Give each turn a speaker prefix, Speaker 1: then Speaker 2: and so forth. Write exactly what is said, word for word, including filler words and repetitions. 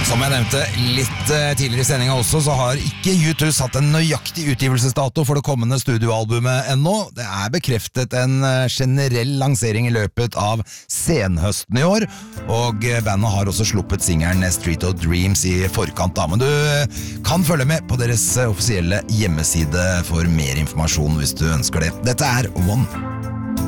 Speaker 1: Som jeg nevnte litt tidligere i sendingen også, så har ikke U to satt en nøyaktig utgivelsesdato for det kommende studioalbumet ennå. Det er bekreftet en generell lansering i løpet av senhøsten i år, og bandet har også sluppet singelen Street of Dreams i forkant da. Men du kan følge med på deres offisielle hjemmeside for mer informasjon hvis du ønsker det. Dette er One.